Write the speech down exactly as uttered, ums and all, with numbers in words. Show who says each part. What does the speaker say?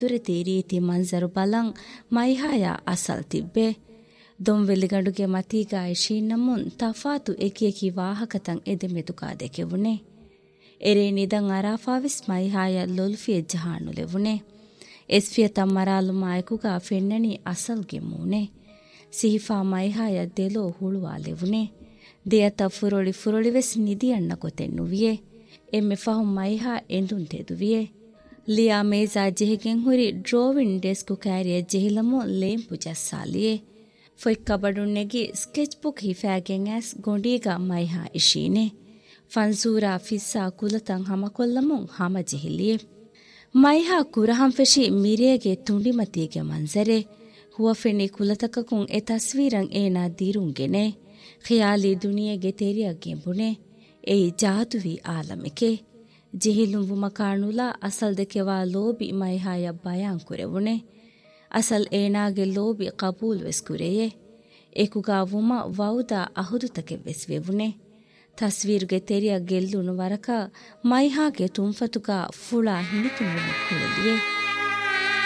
Speaker 1: ದುರತಿ ರೀತಿ ಮಂಜರು ಬಲಂ ಮೈಹಾಯ ಅಸಲ್ ತಿಬ್ಬೆ ದೊಂವೆಲಿಗಂಡುಗೆ ಮತೀಗಾಯ ಶೀನ್ನಮುನ್ ತಫಾತು ಎಕಿಯಕಿ ವಾಹಕತಂ ಎದೆಮೆದುಕಾದೆಕೆವುನೆ ಎರೆ ನಿದಂ ಅರಾಫಾವಿಸ್ ಮೈಹಾಯ ಲೊಲ್ಫಿಯ ಜಹಾನುಲೆವುನೆ ಎಸ್ಫಿಯ ತಮ್ಮರಾಲು ಮಾಯಕುಗ ಫೆನ್ನನಿ ಅಸಲ್ಗೆ ಮೂನೆ ಸಿಹಿಫಾ ಮೈಹಾಯ ದೆಲೋ ಹುಳುವಾಲೆವುನೆ ದೇಯತ ಫುರೊಳಿ ಫುರೊಳಿವೆಸ್ ನಿದಿಯಣ್ಣ ಗೊತೆನ್ನುವಿಯೆ ಎಮ್ಮೆ ಫಹು ಮೈಹಾ ಎಂದುನ್ ತೆದುವಿಯೆ ಲಿಯಾ ಮೇಜಾ ಜೆಹಿಗೆಂ ಹುರಿ ಡ್ರೋವಿನ್ desk ಕ್ಯಾರಿಯ ಜೆಹಿಲಮು ಲೇಂಪು ಜಸ್ಸಾಲಿಯೆ ಫೊಯ್ ಕಬಡುನ್ನೆಗಿ sketch book ಹಿಫಾಗೆಂ as ಗೊಂಡೀಗ ಮೈಹಾ ಇಶೀನೆ ಫನ್ಸೂರಾ ಫಿಸ್ಸಾ ಕುಲತಂ ಹಮಕೊಲ್ಲಮುಂ ಹಮ ಜೆಹಿಲಿಯೆ ಮೈಹಾ ಕುರಹಂ ಫೆಶಿ ಮಿರಿಯಗೆ ತುಂಡಿಮತಿಗೆ ಮಂಜರೆ ಹುವಫೆನಿ ಕುಲತಕಕುಂ A ತಸ್ವೀರಂ ಏನಾ ದೀರುಂಗೆನೆ ಖಿಯಾಲಿ ದುನಿಯೆಗೆ ತೆರಿಯಗೆ ಬುನೆ ಏಯ್ ಜಾದುವಿ ಆಲಮಿಕೆ ಜಿಹಿಲುಂಬು ಮಕಾಣುಲಾ ಅಸಲ್ ದೆಕೆವಾ ಲೋಬಿ ಮೈಹಾಯ ಬಯಾನ್ ಕುರೆವುನೆ ಅಸಲ್ ಏನಾಗೆ ಲೋಬಿ ಕಬೂಲ್ ವೆಸ್ಕುರೆಯೆ ಏಕುಗಾ ವುಮ ವೌದಾ ಅಹುದುತಕೆ ವೆಸ್ವೆವುನೆ ತಸ್ವೀರುಗೆ ತೆರಿಯ ಗೆಲ್ಲುನು ವರಕ ಮೈಹಾಗೆ ತುಂಫತುಗ ಫುಳಾ ಹಿಣಿತುನು ಕುಳಲಿಯೆ